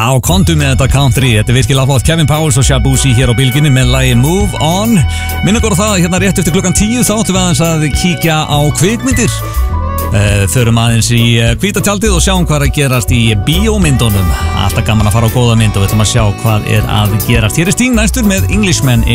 Já, kontum með þetta country. Þetta er virkilega flott. Kevin Powers og Shabuzi hér á bylginni með lagi Move On. Minnum ykkur á það, hérna rétt eftir klukkan 10 þá áttum við aðeins að kíkja á kvikmyndir. Förum aðeins í hvíta tjaldið og sjáum hvað er að gerast í bíómyndunum. Alltaf gaman að fara á góða mynd og við ætlum að sjá hvað er að gerast. Hér er Sting næstur með Englishman